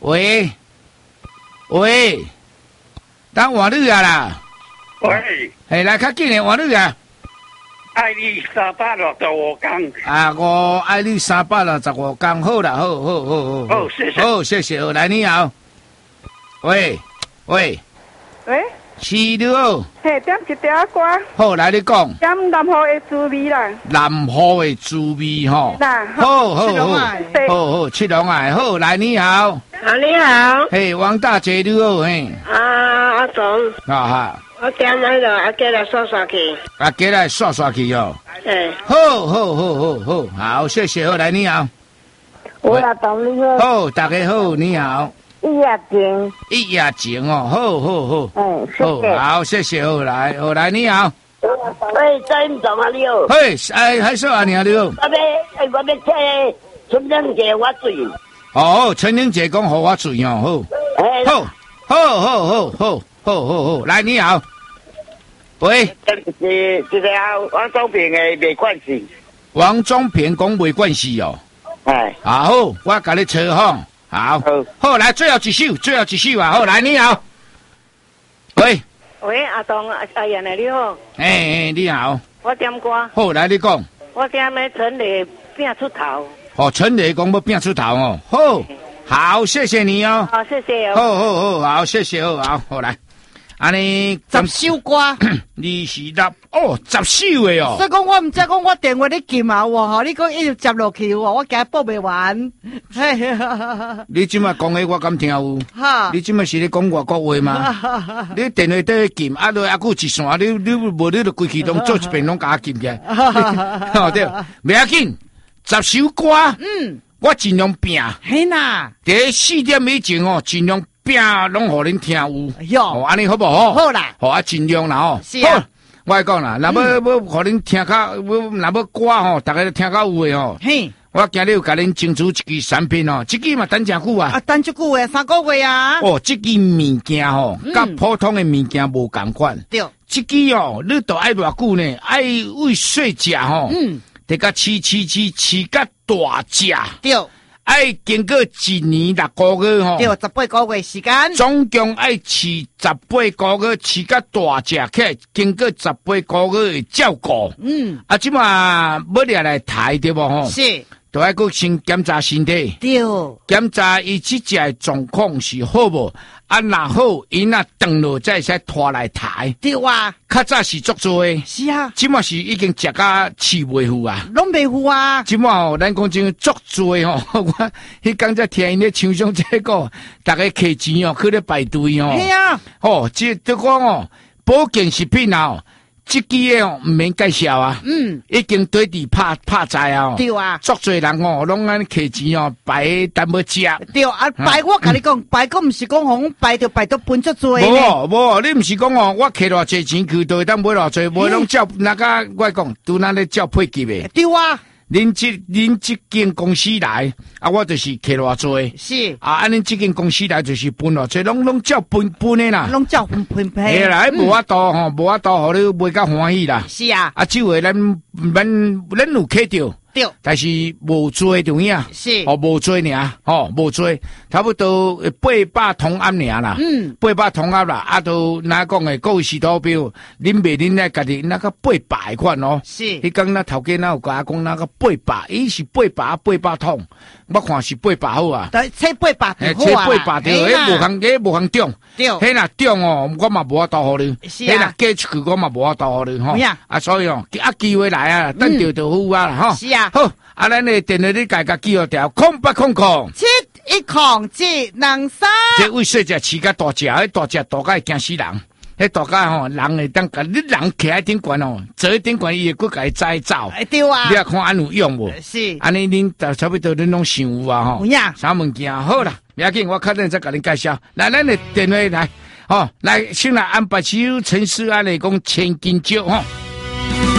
喂，当换女啊啦！ 喂， 嘿，来较紧诶，换女啊！ 爱你365天。 啊，我爱你365天，好啦，好。 好，谢谢。 好，谢谢。来，你好。喂，是你好。 嘿，点一条歌。 好，来你讲。 点南河的滋味啦。 南河的滋味吼。 那好，七龙爱。好，来你好。 啊，你好。 嘿，王大姐你好嘿。 阿总。 啊哈。 我点来了，阿姐来刷刷去。 阿姐来刷刷去哦。 哎。 好，谢谢。好，来你好。 我阿董你好。 好，大家好，你好。 一夜情哦，好，谢谢。好，来你好。 喂，张总啊，你好。 嘿，还说啊，你好。 我要请春玲姐我水。 哦，春玲姐讲好我水哦，好，来你好。喂， 这个王宗平的没关系。 王宗平讲没关系哦。 哎， 好，我甲你吹吼。好，来最后一首啊！好，来你好。 喂，阿东阿燕你好。 你好。 我点歌。 好，来你讲。 我点的陈丽变出头。 哦，陈丽讲要变出头哦。好，谢谢你哦。 好，谢谢哦。 好，谢谢好来。安尼 10首歌 ，26哦，10首的哦。 所以讲我唔知讲我电话你撳下喎，你讲一直接落去喎，我惊报未完。 你即马讲的我敢听有？你即马是咧讲外国话吗？你电话在撳，还佫一线，你无你就规气拢做一遍拢甲我撳起。对，袂要紧，10首歌，我尽量拼。 嘿呐， 第4点以前哦，尽量。拼拢互恁听有，安尼好不好？ 好啦， 好啊，尽量啦吼。 是啊， 我讲啦，若要互恁听较，若要歌吼，大家都听较有诶吼。 嘿， 我今日有甲恁争取一支产品哦，这支嘛等真久啊。 等这久诶，3个月啊。 哦，这支物件吼，甲普通诶物件无共款。 对， 这支哦，你都爱偌久呢？爱为细只吼，得甲饲甲大只。 对。 爱经过1年6个月吼， 对，18个月时间， 总共爱饲18个月，饲甲大只起来，经过18个月照顾。即嘛要掠来抬对无吼？ 是， 都爱佫先检查身体， 对， 检查伊即只状况是好无？若好，伊若长落再使拖来抬。 对啊， 较早是足多诶。 是啊， 即嘛是已经食甲饲袂赴啊， 拢袂赴啊。 即嘛吼，咱讲真足多吼，我迄刚才听因咧唱上这个，大家摕钱哦，去咧排队哦。 系啊， 即都讲哦，保健食品哦。这支诶哦，唔免介绍啊，已经对地拍在啊， 对啊， 足多人哦，拢安摕钱哦，排等要食。 对啊，排我甲你讲，排个唔是讲红排到排到分足多呢。 无，你唔是讲哦，我摕偌济钱去，就会当买偌济，无拢照那个我讲，拄那咧照配给诶。 对啊。 恁这间公司来啊，我就是摕偌济是啊，恁这间公司来就是分偌济，拢照分的啦， 拢照分配。 嘿啦，无法度吼，无法度，互你买甲欢喜啦。 是啊， 即回咱有摕着。 对， 但是无做就影， 是无做尔，无做，差不多800同安尔啦，800同安啦，啊，都哪讲诶，各位是投标，恁袂恁咧家己那个800款哦， 是， 迄讲那头家那有甲讲那个800，伊是800桶，我看是800好啊， 对，切800就好啊， 切800对，迄无通中， 对， 迄若中哦，我嘛无法度互你，迄若加出去我嘛无法度互你吼，啊，所以哦，机会来啊，等着就好啊啦，吼， 是啊。 好，咱的电话你家己记号条 0800710723。 这为细只饲甲大只，迄大只大会惊死人。迄大家吼，人会当甲你人徛喺顶悬哦，坐喺顶悬伊会佮伊载走。 对啊， 你也看安有用无？ 是。 安尼恁差不多恁拢想有啊吼。 有呀。 啥物件好啦，不要紧，我较等再甲恁介绍。来，咱的电话来，来先来安排首陈思安来讲千金石吼。